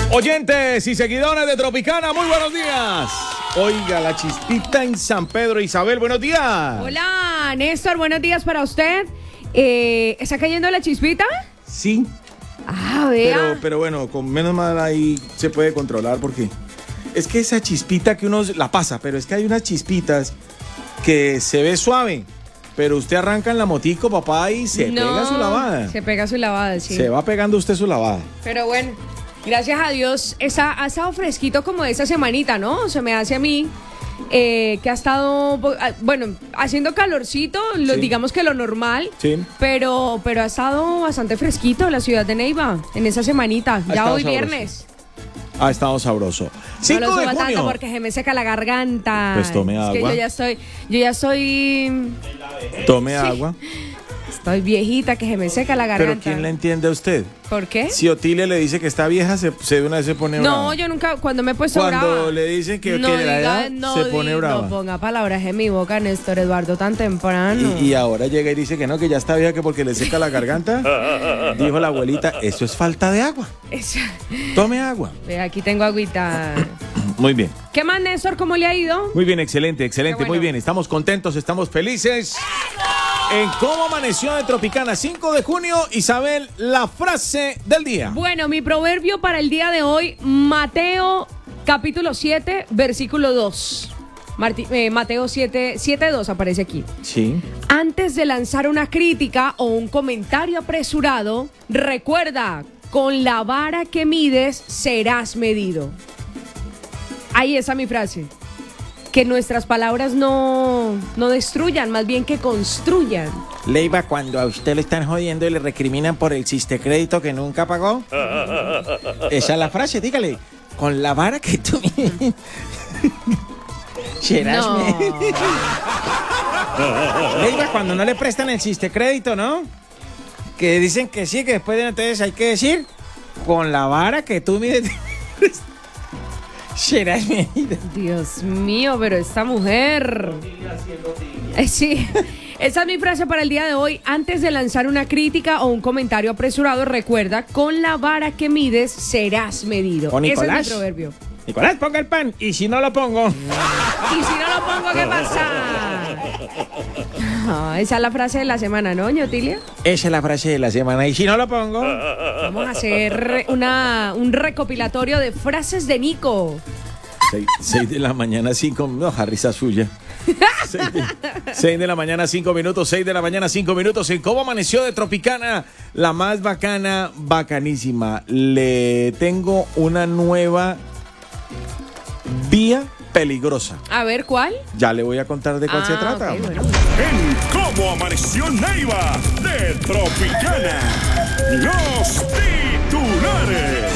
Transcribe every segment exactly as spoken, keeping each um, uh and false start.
Oyentes y seguidores de Tropicana, muy buenos días. Oiga, la chispita en San Pedro. Isabel, buenos días. Hola, Néstor, buenos días para usted. Eh, ¿Está cayendo la chispita? Sí. Ah, vea. Pero, pero bueno, con menos mal ahí se puede controlar porque es que esa chispita que uno la pasa, pero es que hay unas chispitas que se ve suave, pero usted arranca en la motico, papá, y se no, pega su lavada. Se pega su lavada, sí. Se va pegando usted su lavada. Pero bueno, gracias a Dios, está, ha estado fresquito como esa semanita, ¿no? Se me hace a mí eh, que ha estado, bueno, haciendo calorcito, lo, Sí. digamos que lo normal, Sí. pero, pero ha estado bastante fresquito la ciudad de Neiva en esa semanita, Ha ya estado hoy sabroso. viernes. Ha estado sabroso. No cinco lo de suba tanto junio. porque se me seca la garganta. Pues tome es que agua. yo ya estoy, yo ya estoy, Tome Sí. agua. estoy viejita, que se me seca la garganta. Pero ¿quién la entiende a usted? ¿Por qué? Si Otilia le dice que está vieja, se, se de una vez se pone brava. No, yo nunca, cuando me he puesto Cuando brava. le dicen que, no que la diga, edad, no se pone di- brava. No ponga palabras en mi boca, Néstor Eduardo, tan temprano. Y, y ahora llega y dice que no, que ya está vieja, que porque le seca la garganta. Dijo la abuelita, eso es falta de agua. Es- Tome agua. Ve, aquí tengo agüita. Muy bien. ¿Qué más, Néstor? ¿Cómo le ha ido? Muy bien, excelente, excelente, Qué bueno. muy bien. Estamos contentos, estamos felices. En Cómo Amaneció de Tropicana, cinco de junio, Isabel, la frase del día. Bueno, mi proverbio para el día de hoy, Mateo capítulo siete, versículo dos. Marti- eh, Mateo siete, siete dos aparece aquí. Sí. Antes de lanzar una crítica o un comentario apresurado, recuerda, con la vara que mides serás medido. Ahí está mi frase. Que nuestras palabras no, no destruyan, más bien que construyan. Leiva, cuando a usted le están jodiendo y le recriminan por el crédito que nunca pagó. Esa es la frase, dígale. Con la vara que tú... serás No. me- Leiva, cuando no le prestan el crédito, ¿no? Que dicen que sí, que después de entonces hay que decir, con la vara que tú mides... serás medida. Dios mío, pero esta mujer. Eh, sí, esa es mi frase para el día de hoy. Antes de lanzar una crítica o un comentario apresurado, recuerda, con la vara que mides serás medido. O Ese es Nicolás. mi proverbio. Nicolás, ponga el pan. Y si no lo pongo... Y si no lo pongo, ¿qué pasa? Ah, esa es la frase de la semana, ¿no, Ñotilia? Esa es la frase de la semana. Y si no lo pongo... Vamos a hacer una, un recopilatorio de frases de Nico. Seis, seis de la mañana, cinco... No, risa suya. Seis de, seis de la mañana, cinco minutos. Seis de la mañana, cinco minutos. En Cómo Amaneció de Tropicana, la más bacana, bacanísima. Le tengo una nueva vía peligrosa. A ver, ¿cuál? Ya le voy a contar de cuál Ah, se trata. ok, bueno. En Cómo Amaneció Neiva de Tropicana. Los titulares.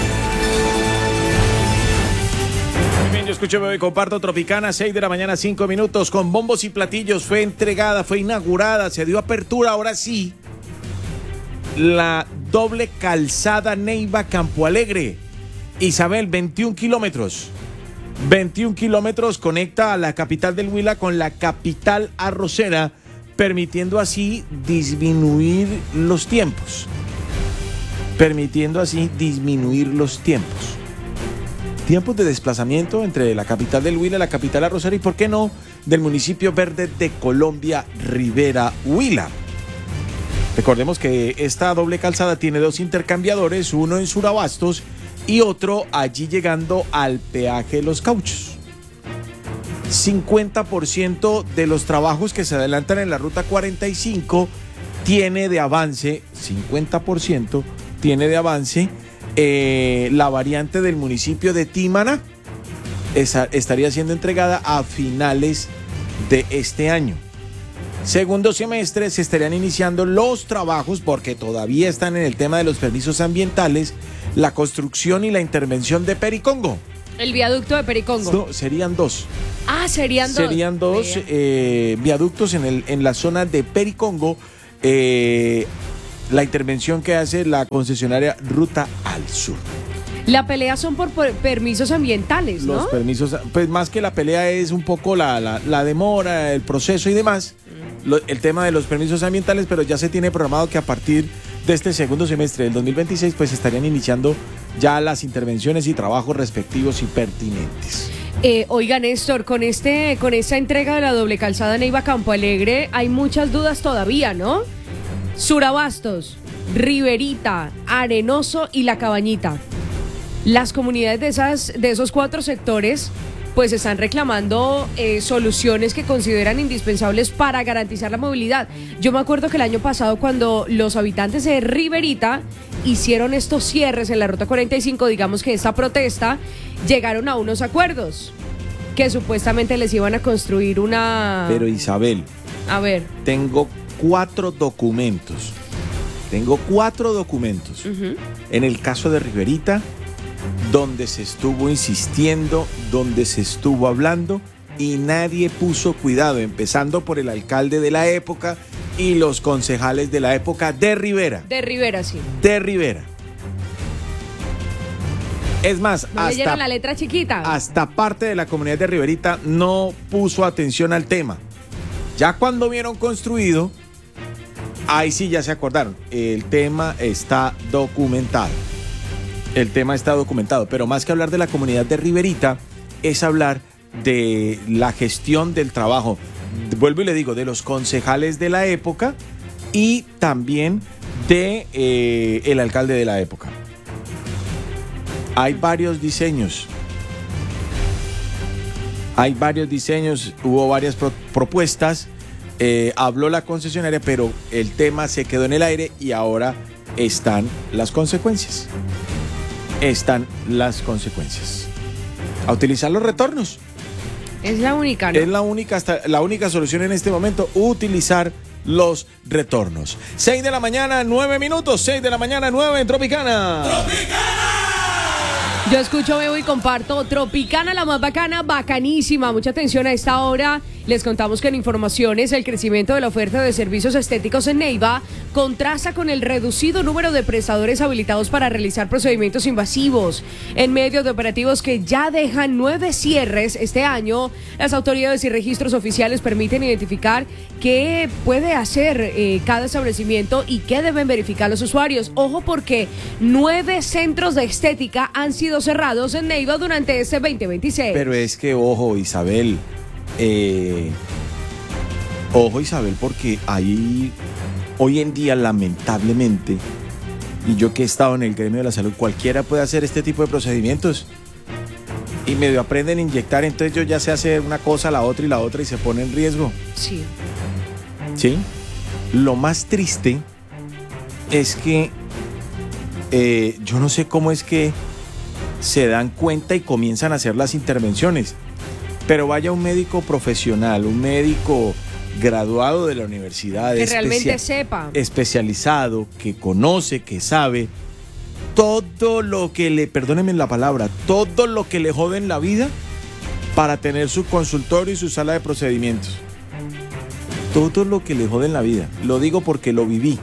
Muy bien, yo escucho, bebé, comparto Tropicana, seis de la mañana, cinco minutos, con bombos y platillos. Fue entregada, fue inaugurada, se dio apertura, ahora sí, la doble calzada Neiva Campo Alegre. Isabel, veintiún kilómetros. veintiún kilómetros conecta a la capital del Huila con la capital arrocera, permitiendo así disminuir los tiempos. Permitiendo así disminuir los tiempos. Tiempos de desplazamiento entre la capital del Huila y la capital arrocera y, ¿por qué no?, del municipio verde de Colombia, Rivera Huila. Recordemos que esta doble calzada tiene dos intercambiadores, uno en Surabastos y otro allí llegando al peaje de Los Cauchos. cincuenta por ciento de los trabajos que se adelantan en la ruta cuarenta y cinco tiene de avance, cincuenta por ciento tiene de avance eh, la variante del municipio de Tímana. Esa estaría siendo entregada a finales de este año. Segundo semestre se estarían iniciando los trabajos, porque todavía están en el tema de los permisos ambientales, la construcción y la intervención de Pericongo. El viaducto de Pericongo. No, serían dos. Ah, serían dos. Serían dos Vea. eh, viaductos en, el, en la zona de Pericongo. Eh, la intervención que hace la concesionaria Ruta al Sur. La pelea son por, por permisos ambientales, ¿no? Los permisos, pues más que la pelea es un poco la, la, la demora, el proceso y demás. Lo, el tema de los permisos ambientales, pero ya se tiene programado que a partir de este segundo semestre del dos mil veintiséis pues estarían iniciando ya las intervenciones y trabajos respectivos y pertinentes. Eh, oiga, Néstor, con este, con esta entrega de la doble calzada Neiva Campo Alegre hay muchas dudas todavía, ¿no? Surabastos, Riverita, Arenoso y La Cabañita. Las comunidades de esas, de esos cuatro sectores, pues están reclamando eh, soluciones que consideran indispensables para garantizar la movilidad. Yo me acuerdo que el año pasado, cuando los habitantes de Riverita hicieron estos cierres en la ruta cuarenta y cinco, digamos que esta protesta, llegaron a unos acuerdos que supuestamente les iban a construir una... Pero Isabel, a ver, tengo cuatro documentos. Tengo cuatro documentos. uh-huh. En el caso de Riverita, donde se estuvo insistiendo, donde se estuvo hablando y nadie puso cuidado, empezando por el alcalde de la época y los concejales de la época de Rivera. De Rivera, sí. De Rivera. Es más, ¿No leyeron hasta, la letra chiquita? hasta parte de la comunidad de Riverita no puso atención al tema. Ya cuando vieron construido, ahí sí ya se acordaron. El tema está documentado. El tema está documentado, pero más que hablar de la comunidad de Riverita, es hablar de la gestión del trabajo. Vuelvo y le digo, de los concejales de la época y también de eh, el alcalde de la época. Hay varios diseños. Hay varios diseños, hubo varias pro- propuestas, eh, habló la concesionaria, pero el tema se quedó en el aire y ahora están las consecuencias. Están las consecuencias. A utilizar los retornos. Es la única, ¿no? Es la única, hasta, la única solución en este momento, utilizar los retornos. seis de la mañana, nueve minutos. seis de la mañana, nueve en Tropicana. Yo escucho, veo y comparto Tropicana, la más bacana, bacanísima. Mucha atención a esta hora. Les contamos que en informaciones el crecimiento de la oferta de servicios estéticos en Neiva contrasta con el reducido número de prestadores habilitados para realizar procedimientos invasivos. En medio de operativos que ya dejan nueve cierres este año, las autoridades y registros oficiales permiten identificar qué puede hacer eh, cada establecimiento y qué deben verificar los usuarios. Ojo, porque nueve centros de estética han sido cerrados en Neiva durante este veinte veintiséis. Pero es que, ojo, Isabel, eh, ojo, Isabel, porque ahí, hoy en día, lamentablemente, y yo que he estado en el gremio de la salud, cualquiera puede hacer este tipo de procedimientos. Y medio aprenden a inyectar, entonces yo ya sé hacer una cosa, la otra y la otra y se pone en riesgo. Sí. ¿Sí? Lo más triste es que eh, yo no sé cómo es que se dan cuenta y comienzan a hacer las intervenciones. Pero vaya un médico profesional, un médico graduado de la universidad, Que realmente especia- sepa. especializado, que conoce, que sabe todo lo que le, perdónenme la palabra, todo lo que le jode en la vida para tener su consultorio y su sala de procedimientos. Todo lo que le jode en la vida. Lo digo porque lo viví.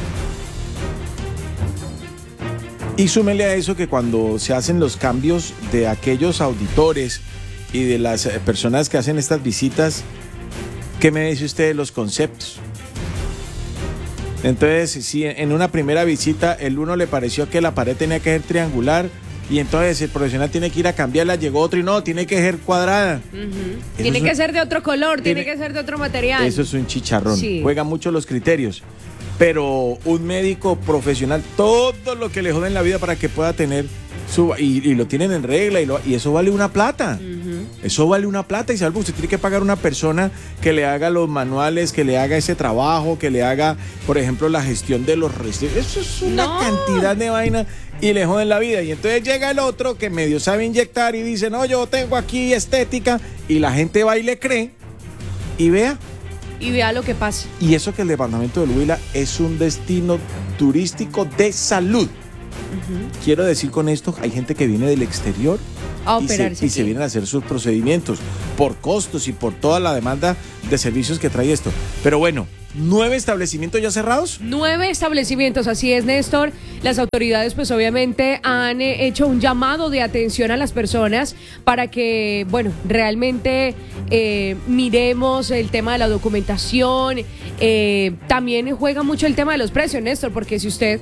Y súmele a eso que cuando se hacen los cambios de aquellos auditores y de las personas que hacen estas visitas, ¿qué me dice usted de los conceptos? Entonces, si en una primera visita el uno le pareció que la pared tenía que ser triangular y entonces el profesional tiene que ir a cambiarla, llegó otro y no, tiene que ser cuadrada. Uh-huh. Eso Tiene es que un- ser de otro color, tiene, tiene- que ser de otro material. Eso es un chicharrón. Sí. Juega mucho los criterios. Pero un médico profesional, todo lo que le jode en la vida para que pueda tener su... Y, y lo tienen en regla y, lo- y eso vale una plata. Uh-huh. Eso vale una plata y salvo usted tiene que pagar una persona que le haga los manuales, que le haga ese trabajo, que le haga, por ejemplo, la gestión de los residuos. Eso es una No. cantidad de vaina y le joden la vida. Y entonces llega el otro que medio sabe inyectar y dice, no, yo tengo aquí estética, y la gente va y le cree y vea. Y vea lo que pasa. Y eso que el departamento del Huila es un destino turístico de salud. Uh-huh. Quiero decir con esto, hay gente que viene del exterior A y se, operarse y se aquí. vienen a hacer sus procedimientos por costos y por toda la demanda de servicios que trae esto. Pero bueno, ¿nueve establecimientos ya cerrados? Nueve establecimientos, así es, Néstor. Las autoridades, pues obviamente han eh, hecho un llamado de atención a las personas para que, bueno, realmente eh, miremos el tema de la documentación. Eh, también juega mucho el tema de los precios, Néstor, porque si usted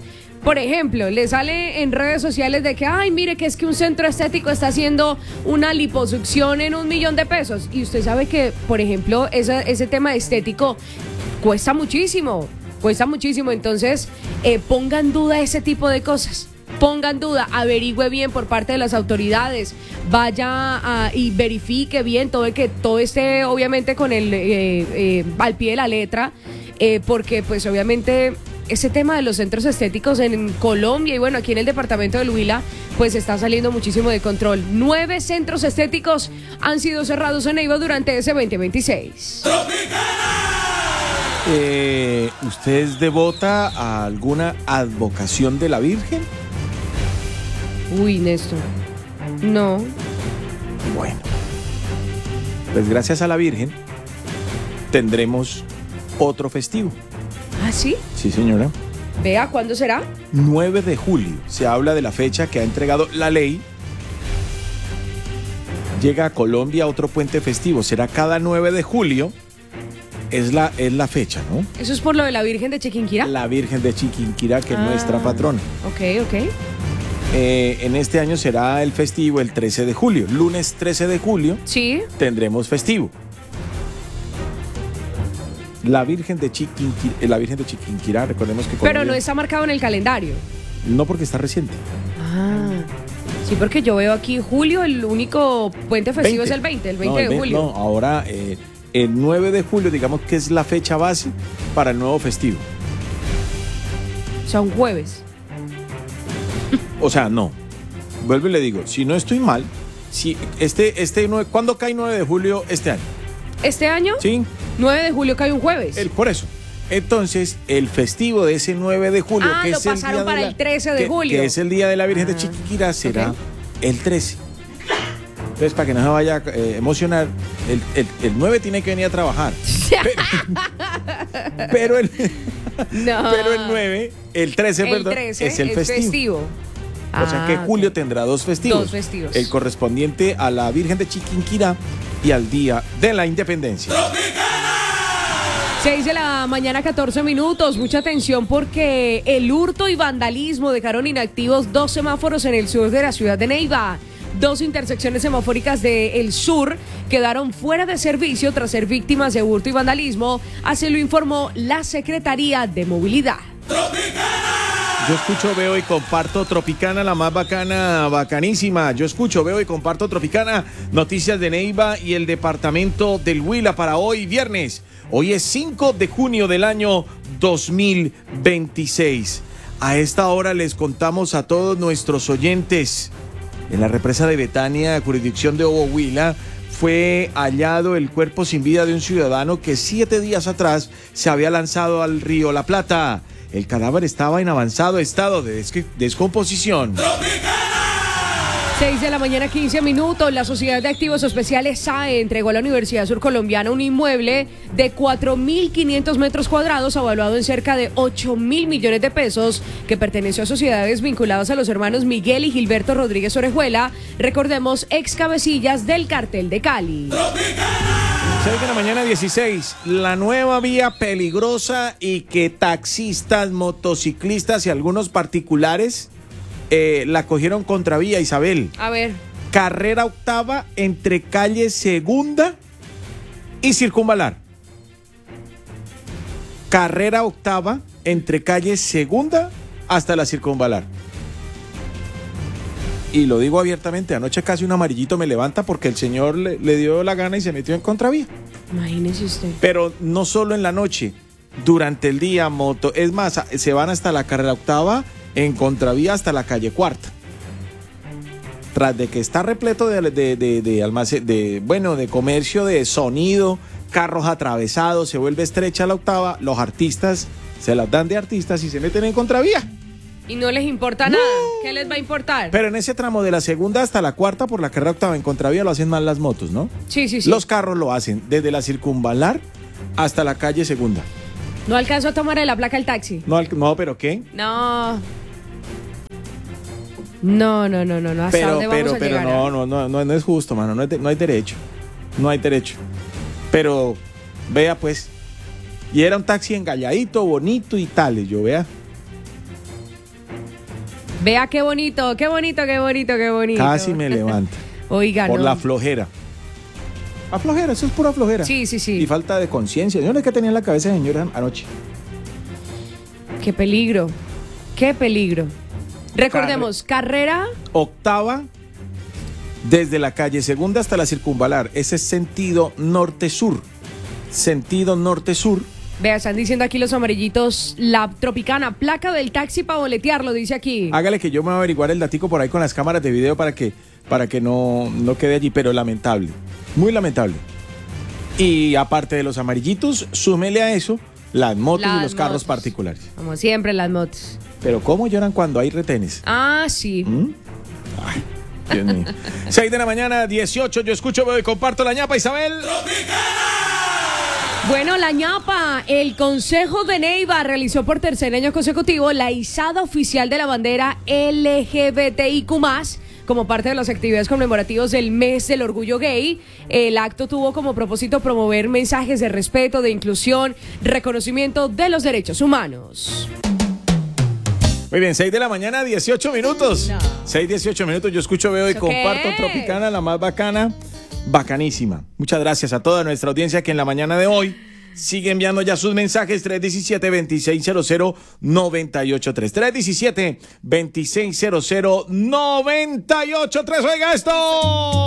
Por ejemplo, le sale en redes sociales de que, ay, mire que es que un centro estético está haciendo una liposucción en un millón de pesos. Y usted sabe que, por ejemplo, ese, ese tema estético cuesta muchísimo, cuesta muchísimo. Entonces, eh, ponga en duda ese tipo de cosas. Ponga en duda, averigüe bien por parte de las autoridades, vaya a, y verifique bien todo, que todo esté obviamente con el eh, eh, al pie de la letra, eh, porque pues obviamente ese tema de los centros estéticos en Colombia y bueno, aquí en el departamento del Huila, pues está saliendo muchísimo de control. Nueve centros estéticos han sido cerrados en Neiva durante ese veinte veintiséis. Eh, ¿Usted es devota a alguna advocación de la Virgen? Uy, Néstor. No. Bueno, pues gracias a la Virgen tendremos otro festivo. ¿Ah, sí? Sí, señora. Vea, ¿cuándo será? nueve de julio. Se habla de la fecha que ha entregado la ley. Llega a Colombia otro puente festivo. Será cada nueve de julio. Es la, es la fecha, ¿no? ¿Eso es por lo de la Virgen de Chiquinquirá? La Virgen de Chiquinquirá, que es Ah, nuestra patrona. Ok, ok. Eh, en este año será el festivo el trece de julio. Lunes trece de julio Sí. tendremos festivo. La Virgen de Chiquinquirá, la Virgen de Chiquinquirá, recordemos que Pero Colombia- no está marcado en el calendario. no porque está reciente. Ah. Sí, porque yo veo aquí julio, el único puente festivo veinte. es el veinte, el No, veinte el de ve- julio. No, ahora eh, el nueve de julio, digamos que es la fecha base para el nuevo festivo. O sea, un jueves. O sea, no. Vuelvo y le digo, si no estoy mal, si este, este nueve, ¿cuándo cae nueve de julio este año? Este año, Sí, nueve de julio cae un jueves. el, por eso. Entonces, el festivo de ese nueve de julio, Ah, que lo es el pasaron día para de la- el trece de que- julio. que es el día de la Virgen de Ah, Chiquinquirá, será ok. el trece. Entonces, para que no se vaya a eh, emocionar, el, el, el nueve tiene que venir a trabajar. Pero, pero el, No. pero el nueve, el trece, El perdón, trece es el festivo. O sea Ah, que julio ok. tendrá dos festivos. Dos festivos. El correspondiente a la Virgen de Chiquinquirá y al Día de la Independencia. seis de la mañana, catorce minutos. Mucha atención porque el hurto y vandalismo dejaron inactivos dos semáforos en el sur de la ciudad de Neiva. Dos intersecciones semafóricas del sur quedaron fuera de servicio tras ser víctimas de hurto y vandalismo. Así lo informó la Secretaría de Movilidad. Yo escucho, veo y comparto Tropicana, la más bacana, bacanísima. Yo escucho, veo y comparto Tropicana, noticias de Neiva y el departamento del Huila para hoy viernes. Hoy es cinco de junio del año dos mil veintiséis. A esta hora les contamos a todos nuestros oyentes. En la represa de Betania, jurisdicción de Obo Huila, fue hallado el cuerpo sin vida de un ciudadano que siete días atrás se había lanzado al río La Plata. El cadáver estaba en avanzado estado de des- descomposición. seis de la mañana, quince minutos. La Sociedad de Activos Especiales S A E entregó a la Universidad Surcolombiana un inmueble de cuatro mil quinientos metros cuadrados, evaluado en cerca de ocho mil millones de pesos, que perteneció a sociedades vinculadas a los hermanos Miguel y Gilberto Rodríguez Orejuela, recordemos, ex cabecillas del Cartel de Cali. seis de la mañana, dieciséis. La nueva vía peligrosa y que taxistas, motociclistas y algunos particulares eh, la cogieron contravía, Isabel. A ver, Carrera octava entre calle Segunda y Circunvalar. Carrera octava entre calle Segunda hasta la Circunvalar. Y lo digo abiertamente, anoche casi un amarillito me levanta porque el señor le, le dio la gana y se metió en contravía. imagínese usted. Pero no solo en la noche, durante el día, moto. Es más, a- se van hasta la carrera octava en contravía hasta la calle Cuarta. Tras de que está repleto de, de, de, de almacén, de, bueno, de comercio, de sonido, carros atravesados, se vuelve estrecha la octava, los artistas se las dan de artistas y se meten en contravía. Y no les importa nada. ¿Qué les va a importar? Pero en ese tramo de la segunda hasta la cuarta por la carrera octava en contravía lo hacen más las motos, ¿no? Sí, sí, sí. Los carros lo hacen desde la Circunvalar hasta la calle Segunda. No alcanzo a tomar la placa el taxi. No, al- no, pero ¿qué? No. No, no, no, no, no. ¿Hasta Pero, dónde vamos pero, a pero llegar? no, no, no, no, no es justo, mano. No hay, de- no hay derecho. No hay derecho. Pero, vea pues. Y era un taxi engalladito, bonito y tales, yo vea. Vea qué bonito, qué bonito, qué bonito, qué bonito. Casi me levanta. Oiga, Por no. la flojera. La flojera, eso es pura flojera. Sí, sí, sí. Y falta de conciencia. Yo no sé qué tenía en la cabeza, señora, anoche. Qué peligro, qué peligro. Recordemos, carrera. Octava, desde la calle Segunda hasta la Circunvalar. Ese es sentido norte-sur. Sentido norte-sur. Vea, están diciendo aquí los amarillitos, la Tropicana, placa del taxi para boletearlo, dice aquí. Hágale que yo me voy a averiguar el datico por ahí con las cámaras de video para que, para que no, no quede allí, pero lamentable. Muy lamentable. Y aparte de los amarillitos, súmele a eso las motos Las y los carros motos. particulares. Como siempre, las motos. Pero ¿cómo lloran cuando hay retenes? Ah, sí. ¿Mm? Ay, Dios mío. seis de la mañana, dieciocho. Yo escucho, veo y comparto la ñapa, Isabel. Bueno, la ñapa, el Consejo de Neiva realizó por tercer año consecutivo la izada oficial de la bandera L G B T I Q más, como parte de las actividades conmemorativas del mes del orgullo gay. El acto tuvo como propósito promover mensajes de respeto, de inclusión, reconocimiento de los derechos humanos. Muy bien, seis de la mañana, dieciocho minutos. No. seis, dieciocho minutos. Yo escucho, veo y ¿Eso comparto qué? Tropicana, la más bacana. Bacanísima. Muchas gracias a toda nuestra audiencia que en la mañana de hoy sigue enviando ya sus mensajes. Tres diecisiete, veintiséis cero cero, noventa y ocho tres. tres diecisiete, veintiséis cero cero, noventa y ocho tres. Oiga esto.